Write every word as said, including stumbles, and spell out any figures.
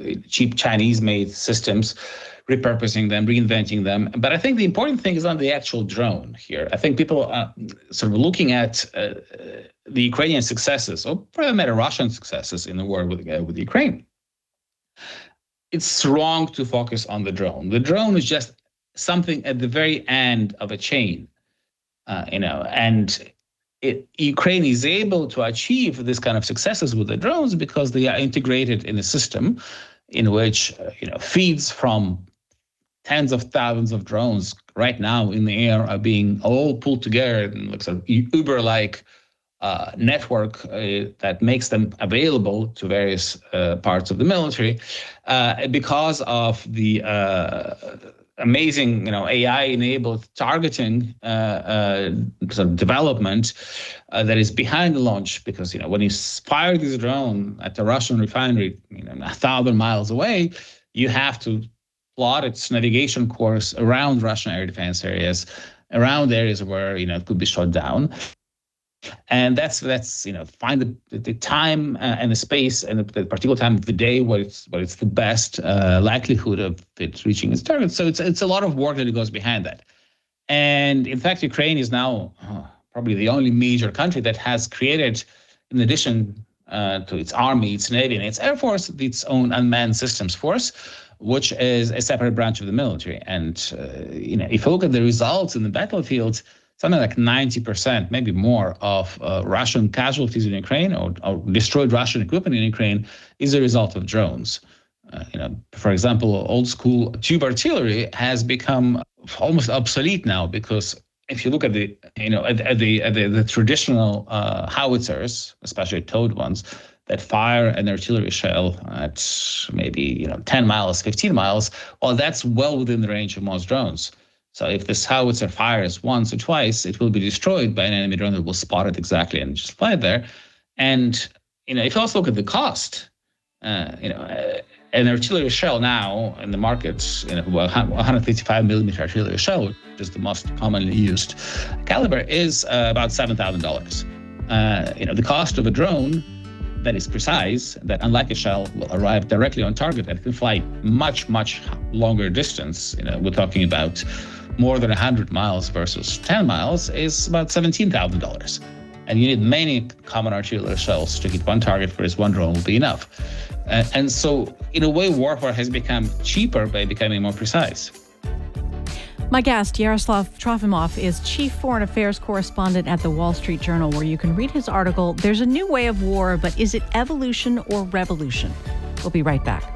cheap Chinese-made systems, repurposing them, reinventing them. But I think the important thing is on the actual drone here. I think people are sort of looking at uh, the Ukrainian successes, or for that matter, Russian successes in the war with, uh, with Ukraine. It's wrong to focus on the drone. The drone is just something at the very end of a chain, uh, you know, and it, Ukraine is able to achieve this kind of successes with the drones because they are integrated in a system in which, uh, you know, feeds from tens of thousands of drones right now in the air are being all pulled together in like sort of Uber-like uh, network uh, that makes them available to various uh, parts of the military uh, because of the uh, amazing, you know, A I-enabled targeting uh, uh, sort of development uh, that is behind the launch. Because, you know, when you fire this drone at the Russian refinery, you know, a thousand miles away, you have to plot its navigation course around Russian air defense areas, around areas where, you know, it could be shot down. And that's, that's you know, find the, the time uh, and the space and the, the particular time of the day where it's, where it's the best uh, likelihood of it reaching its target. So it's, it's a lot of work that goes behind that. And in fact, Ukraine is now uh, probably the only major country that has created, in addition uh, to its army, its navy, and its air force, its own unmanned systems force, which is a separate branch of the military. And, uh, you know, if you look at the results in the battlefield, something like ninety percent, maybe more, of uh, Russian casualties in Ukraine or, or destroyed Russian equipment in Ukraine is a result of drones. Uh, you know, for example, old school tube artillery has become almost obsolete now because if you look at the, you know, at, at the at the, the traditional uh, howitzers, especially towed ones, that fire an artillery shell at maybe, you know, ten miles, fifteen miles, well, that's well within the range of most drones. So if this howitzer fires once or twice, it will be destroyed by an enemy drone that will spot it exactly and just fly it there. And, you know, if you also look at the cost, uh, you know, uh, an artillery shell now in the markets, you know, one hundred fifty-five millimeter artillery shell, which is the most commonly used caliber, is uh, about seven thousand dollars. Uh, you know, the cost of a drone that is precise, that unlike a shell will arrive directly on target and can fly much, much longer distance, you know, we're talking about more than one hundred miles versus ten miles, is about seventeen thousand dollars. And you need many common artillery shells to hit one target, whereas one drone will be enough. Uh, and so, in a way, warfare has become cheaper by becoming more precise. My guest, Yaroslav Trofimov, is chief foreign affairs correspondent at the Wall Street Journal, where you can read his article, There's a New Way of War, but is it evolution or revolution? We'll be right back.